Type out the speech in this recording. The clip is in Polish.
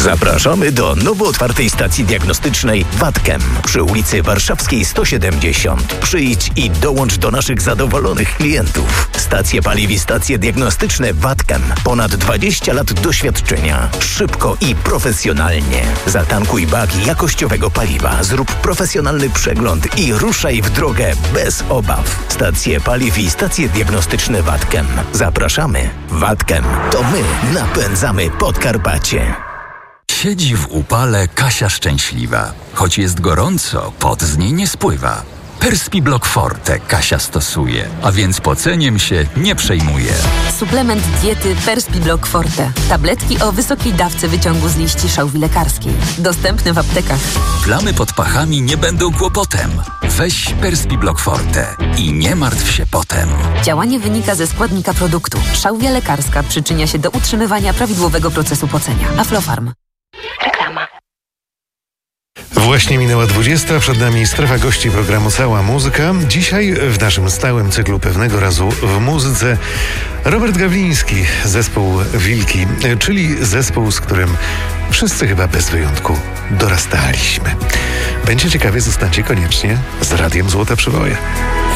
Zapraszamy do nowo otwartej stacji diagnostycznej Watkem przy ulicy Warszawskiej 170. Przyjdź i dołącz do naszych zadowolonych klientów. Stacje paliw i stacje diagnostyczne Watkem. Ponad 20 lat doświadczenia. Szybko i profesjonalnie. Zatankuj bak jakościowego paliwa, zrób profesjonalny przegląd i ruszaj w drogę bez obaw. Stacje paliw i stacje diagnostyczne Watkem. Zapraszamy. Watkem to my napędzamy Podkarpacie. Siedzi w upale Kasia szczęśliwa. Choć jest gorąco, pot z niej nie spływa. Perspiblock Forte Kasia stosuje, a więc poceniem się nie przejmuje. Suplement diety Perspiblock Forte. Tabletki o wysokiej dawce wyciągu z liści szałwi lekarskiej. Dostępne w aptekach. Plamy pod pachami nie będą kłopotem. Weź Perspiblock Forte i nie martw się potem. Działanie wynika ze składnika produktu. Szałwia lekarska przyczynia się do utrzymywania prawidłowego procesu pocenia. Aflofarm. Reklama. Właśnie minęła 20, przed nami strefa gości programu Cała Muzyka. Dzisiaj w naszym stałym cyklu Pewnego razu w muzyce Robert Gawliński, zespół Wilki, czyli zespół, z którym wszyscy chyba bez wyjątku dorastaliśmy. Będzie ciekawie, zostańcie koniecznie z Radiem Złote Przyboje.